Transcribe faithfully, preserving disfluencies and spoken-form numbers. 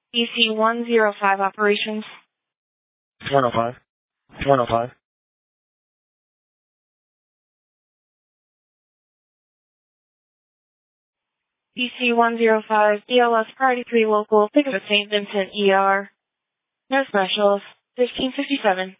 E C one zero five operations. one oh five. one oh five. E C one zero five, D L S Priority three local, pick up at Saint Vincent E R. No specials, fifteen fifty-seven.